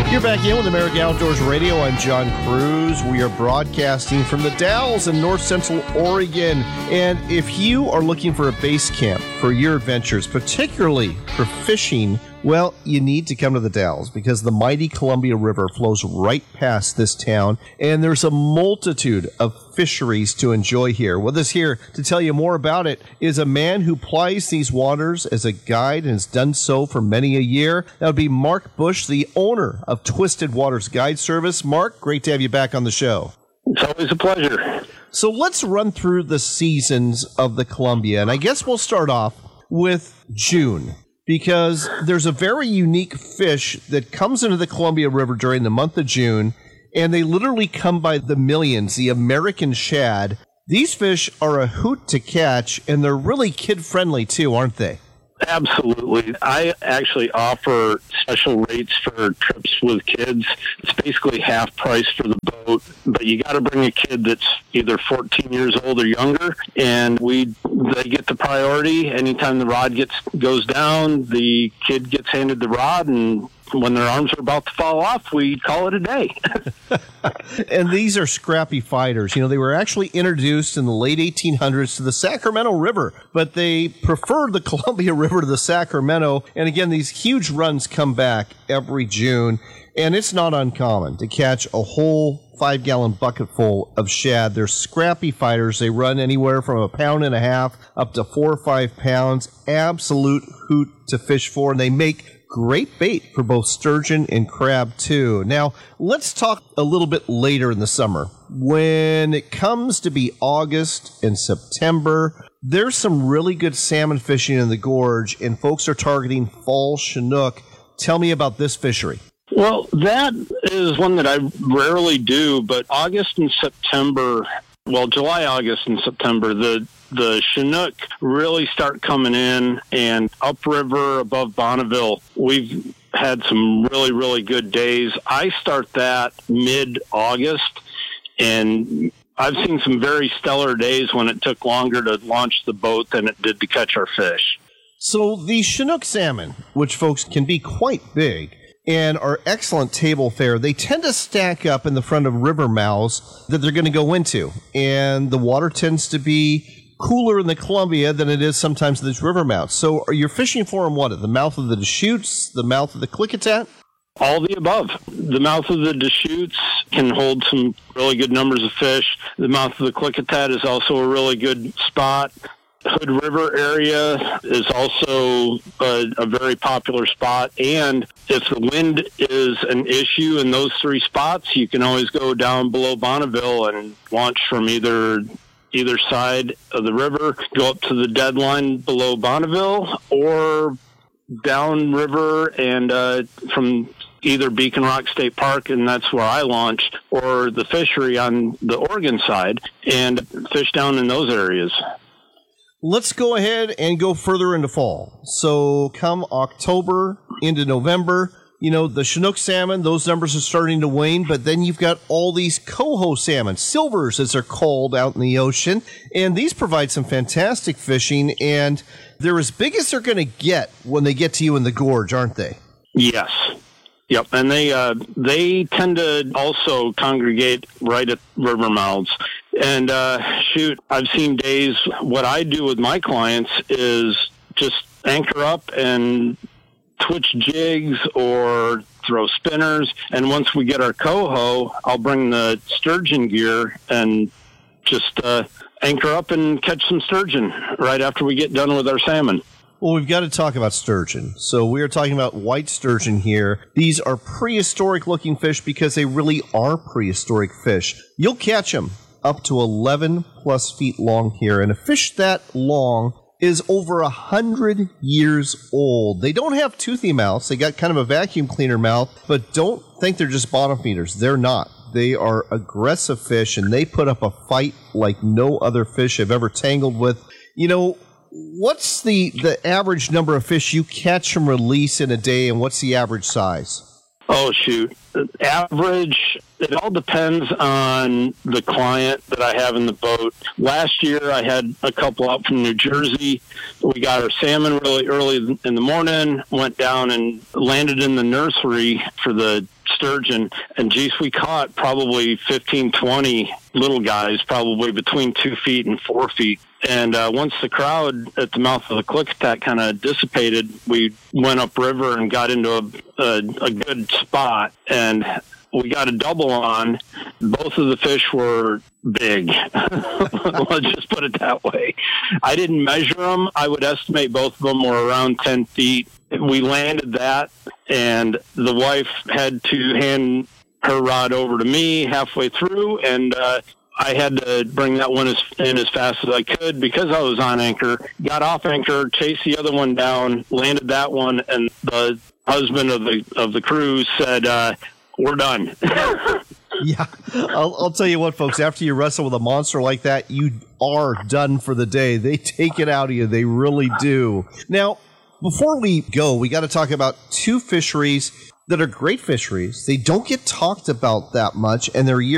You're back in with American Outdoors Radio. I'm John Cruz. We are broadcasting from the Dalles in north central Oregon. And if you are looking for a base camp for your adventures, particularly for fishing, well, you need to come to the Dalles because the mighty Columbia River flows right past this town, and there's a multitude of fisheries to enjoy here. With us here to tell you more about it is a man who plies these waters as a guide and has done so for many a year. That would be Mark Bush, the owner of Twisted Waters Guide Service. Mark, great to have you back on the show. It's always a pleasure. So let's run through the seasons of the Columbia, and I guess we'll start off with June, because there's a very unique fish that comes into the Columbia River during the month of June, and they literally come by the millions, the American shad. These fish are a hoot to catch, and they're really kid-friendly too, aren't they? Absolutely. I actually offer special rates for trips with kids. It's basically half price for the boat, but you got to bring a kid that's either 14 years old or younger, and they get the priority. Anytime the rod goes down, the kid gets handed the rod, and when their arms are about to fall off, we call it a day. And these are scrappy fighters. You know, they were actually introduced in the late 1800s to the Sacramento River, but they prefer the Columbia River to the Sacramento. And again, these huge runs come back every June, and it's not uncommon to catch a whole 5-gallon bucket full of shad. They're scrappy fighters. They run anywhere from 1.5 pounds up to 4 or 5 pounds. Absolute hoot to fish for, and they make great bait for both sturgeon and crab, too. Now, let's talk a little bit later in the summer. When it comes to be August and September, there's some really good salmon fishing in the gorge, and folks are targeting fall Chinook. Tell me about this fishery. Well, that is one that I rarely do, but August and September, July, August, and September, the Chinook really start coming in, and upriver above Bonneville, we've had some really, really good days. I start that mid-August, and I've seen some very stellar days when it took longer to launch the boat than it did to catch our fish. So the Chinook salmon, which folks can be quite big and are excellent table fare, they tend to stack up in the front of river mouths that they're going to go into, and the water tends to be cooler in the Columbia than it is sometimes in these river mouths. So are you fishing for them at the mouth of the Deschutes, the mouth of the Klickitat? All the above. The mouth of the Deschutes can hold some really good numbers of fish. The mouth of the Klickitat is also a really good spot. Hood River area is also a very popular spot. And if the wind is an issue in those three spots, you can always go down below Bonneville and launch from either side of the river, go up to the deadline below Bonneville, or downriver and from either Beacon Rock State Park, and that's where I launched, or the fishery on the Oregon side, and fish down in those areas. Let's go ahead and go further into fall. So come October into November, you know, the Chinook salmon, those numbers are starting to wane, but then you've got all these coho salmon, silvers as they're called out in the ocean, and these provide some fantastic fishing, and they're as big as they're going to get when they get to you in the gorge, aren't they? Yes. Yep, and they tend to also congregate right at river mouths. And I've seen days, what I do with my clients is just anchor up and twitch jigs or throw spinners, and once we get our coho, I'll bring the sturgeon gear and just anchor up and catch some sturgeon right after we get done with our salmon. Well, we've got to talk about sturgeon. So we are talking about white sturgeon here. These are prehistoric-looking fish because they really are prehistoric fish. You'll catch them up to 11-plus feet long here, and a fish that long is over 100 years old. They don't have toothy mouths. They got kind of a vacuum cleaner mouth, but don't think they're just bottom feeders. They're not. They are aggressive fish, and they put up a fight like no other fish I've ever tangled with. You know, what's the average number of fish you catch from release in a day, and what's the average size? Oh, shoot. Average, it all depends on the client that I have in the boat. Last year, I had a couple out from New Jersey. We got our salmon really early in the morning, went down and landed in the nursery for the sturgeon. And geez, we caught probably 15, 20 little guys, probably between 2 feet and 4 feet. And once the crowd at the mouth of the Klickitat kind of dissipated, we went upriver and got into a good spot. And we got a double on. Both of the fish were big. Let's just put it that way. I didn't measure them. I would estimate both of them were around 10 feet. We landed that, and the wife had to hand her rod over to me halfway through, and I had to bring that one in as fast as I could because I was on anchor. Got off anchor, chased the other one down, landed that one, and the husband of the crew said, "We're done." Yeah, I'll tell you what, folks. After you wrestle with a monster like that, you are done for the day. They take it out of you. They really do. Now, before we go, we got to talk about two fisheries that are great fisheries. They don't get talked about that much, and they're